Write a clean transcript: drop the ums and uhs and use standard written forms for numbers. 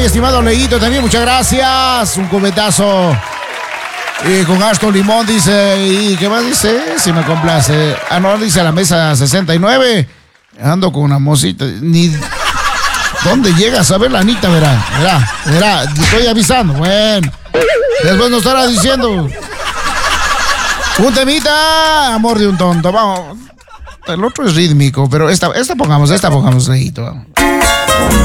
mi estimado Leito, también muchas gracias. Un cometazo con harto limón, dice. ¿Y qué más dice? Si me complace. Ah, no, dice la mesa 69. Ando con una mosita. Ni... ¿Dónde llegas a ver la Anita? Verá. Te estoy avisando. Bueno. Después nos estará diciendo. Un temita, amor de un tonto. Vamos. El otro es rítmico, pero esta pongamos, Leito.